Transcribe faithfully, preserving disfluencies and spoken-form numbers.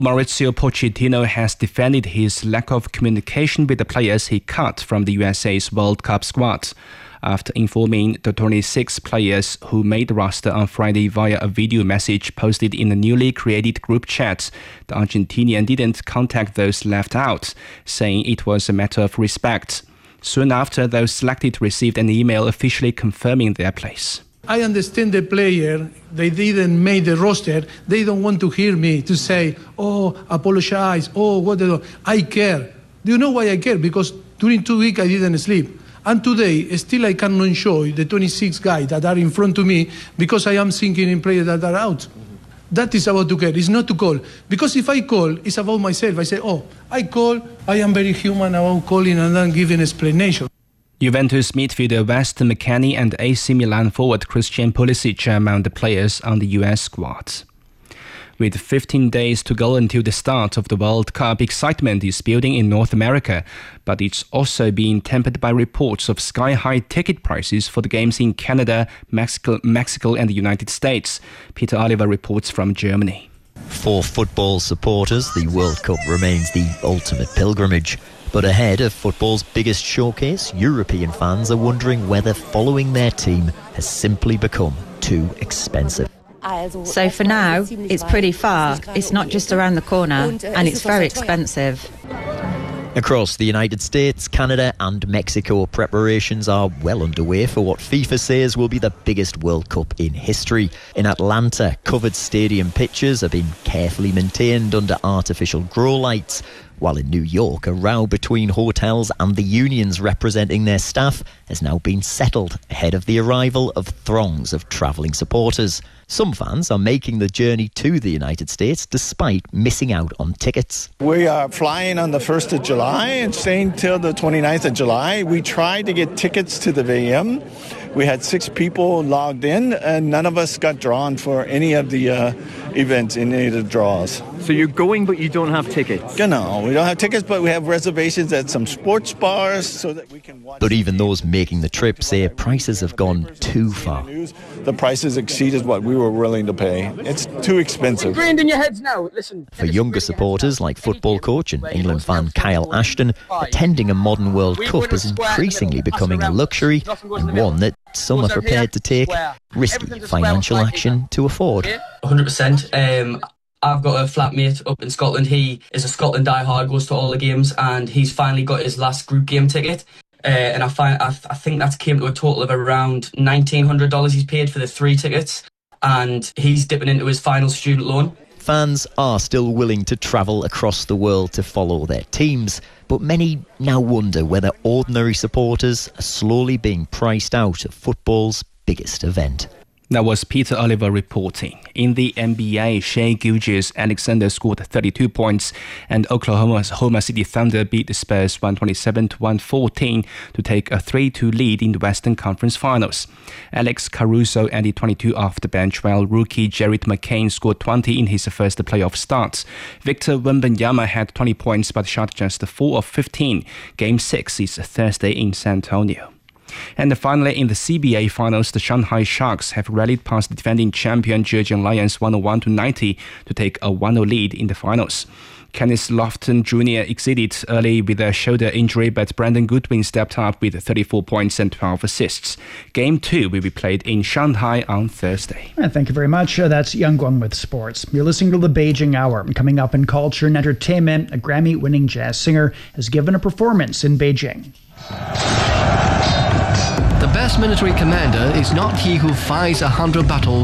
Mauricio Pochettino has defended his lack of communication with the players he cut from the U S A's World Cup squad. After informing the twenty-six players who made the roster on Friday via a video message posted in a newly created group chat, the Argentinian didn't contact those left out, saying it was a matter of respect. Soon after, those selected received an email officially confirming their place. I understand the player, they didn't make the roster, they don't want to hear me to say, oh, apologize, oh, what the... I care. Do you know why I care? Because during two weeks I didn't sleep. And today, still I cannot enjoy the twenty-six guys that are in front of me because I am thinking in players that are out. Mm-hmm. That is about to care, it's not to call. Because if I call, it's about myself. I say, oh, I call, I am very human about calling and then giving explanation. Juventus midfielder Weston McKennie and A C Milan forward Christian Pulisic are among the players on the U S squad. With fifteen days to go until the start of the World Cup, excitement is building in North America, but it's also being tempered by reports of sky-high ticket prices for the games in Canada, Mexico, Mexico and the United States. Peter Oliver reports from Germany. For football supporters, the World Cup remains the ultimate pilgrimage. But ahead of football's biggest showcase, European fans are wondering whether following their team has simply become too expensive. So for now, it's pretty far. It's not just around the corner, and it's very expensive. Across the United States, Canada and Mexico, preparations are well underway for what FIFA says will be the biggest World Cup in history. In Atlanta, covered stadium pitches are being carefully maintained under artificial grow lights, while in New York, a row between hotels and the unions representing their staff has now been settled ahead of the arrival of throngs of travelling supporters. Some fans are making the journey to the United States despite missing out on tickets. We are flying on the first of July and staying till the twenty-ninth of July. We tried to get tickets to the V M. We had six people logged in and none of us got drawn for any of the uh, events, in any of the draws. So you're going but you don't have tickets? No, we don't have tickets, but we have reservations at some sports bars so that we can watch. But even those making the trip say prices have gone too far. The prices exceeded what we were willing to pay. It's too expensive. Grand in your heads now. Listen. For younger supporters like football coach and England fan Kyle Ashton, attending a modern World Cup is increasingly becoming a luxury and one that some are prepared to take risky financial action to afford. one hundred percent. Um, I've got a flatmate up in Scotland. He is a Scotland diehard, goes to all the games, and he's finally got his last group game ticket. Uh, and I find I, I think that's came to a total of around nineteen hundred dollars he's paid for the three tickets, and he's dipping into his final student loan. Fans are still willing to travel across the world to follow their teams, but many now wonder whether ordinary supporters are slowly being priced out of football's biggest event. That was Peter Oliver reporting. In the N B A, Shai Gilgeous-Alexander scored thirty-two points, and Oklahoma City Thunder beat the Spurs one twenty-seven to one fourteen to take a three two lead in the Western Conference Finals. Alex Caruso ended twenty-two off the bench, while rookie Jared McCain scored twenty in his first playoff start. Victor Wembanyama had twenty points but shot just four of fifteen. Game six is Thursday in San Antonio. And finally, in the C B A finals, the Shanghai Sharks have rallied past the defending champion Zhejiang Lions one oh one to ninety to take a one oh lead in the finals. Kenneth Lofton Junior exceeded early with a shoulder injury, but Brandon Goodwin stepped up with thirty-four points and twelve assists. Game two will be played in Shanghai on Thursday. And thank you very much. Uh, that's Yang Guang with sports. You're listening to the Beijing Hour. Coming up in culture and entertainment, a Grammy-winning jazz singer has given a performance in Beijing. The best military commander is not he who fights a hundred battles